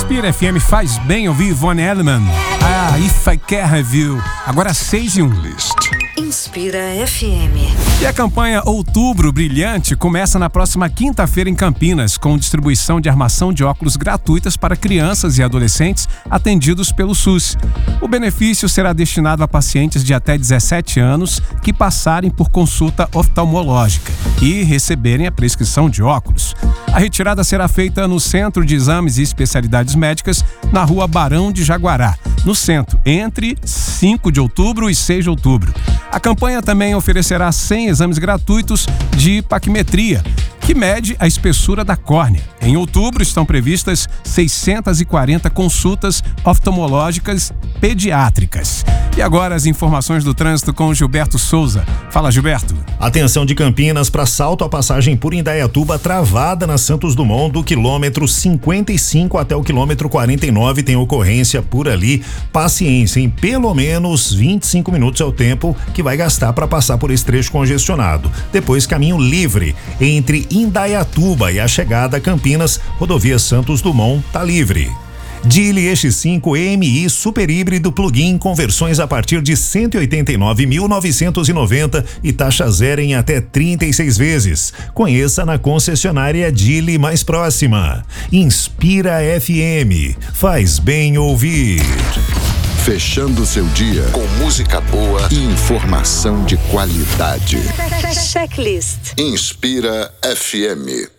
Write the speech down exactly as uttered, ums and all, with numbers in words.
Inspira F M, faz bem ouvir Von Elman. Ah, If I Can Have You. Agora seis e um. Inspira F M. E a campanha Outubro Brilhante começa na próxima quinta-feira em Campinas, com distribuição de armação de óculos gratuitas para crianças e adolescentes atendidos pelo SUS. O benefício será destinado a pacientes de até dezessete anos que passarem por consulta oftalmológica e receberem a prescrição de óculos. A retirada será feita no Centro de Exames e Especialidades Médicas, na Rua Barão de Jaguará, no centro, entre cinco de outubro e seis de outubro. A campanha também oferecerá cem exames gratuitos de paquimetria, que mede a espessura da córnea. Em outubro estão previstas seiscentas e quarenta consultas oftalmológicas pediátricas. E agora as informações do trânsito com Gilberto Souza. Fala, Gilberto. Atenção de Campinas para Salto, a passagem por Indaiatuba travada na Santos Dumont do quilômetro cinquenta e cinco até o quilômetro quarenta e nove, tem ocorrência por ali. Paciência, em pelo menos vinte e cinco minutos é o tempo que vai gastar para passar por esse trecho congestionado. Depois caminho livre entre Indaiatuba e a chegada a Campinas, rodovia Santos Dumont tá livre. Geely E X cinco E M I super híbrido plug-in com versões a partir de cento e oitenta e nove mil novecentos e noventa e taxa zero em até trinta e seis vezes. Conheça na concessionária Geely mais próxima. Inspira F M, faz bem ouvir. Fechando seu dia com música boa e informação de qualidade. Checklist. Inspira F M.